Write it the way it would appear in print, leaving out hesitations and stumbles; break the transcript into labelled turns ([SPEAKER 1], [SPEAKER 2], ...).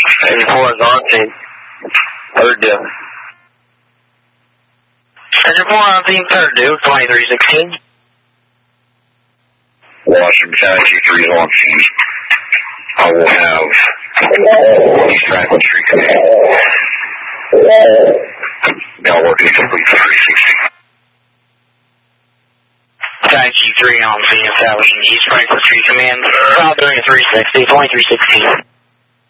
[SPEAKER 1] 84 is on scene. Third due. Engine 4 on scene, third due, 2316.
[SPEAKER 2] Washington County 23 is on scene. I will have East Franklin Street Command. Now working to complete 360.
[SPEAKER 1] County 3 on scene, establishing East Franklin Street Command. Now doing a 360, 2316.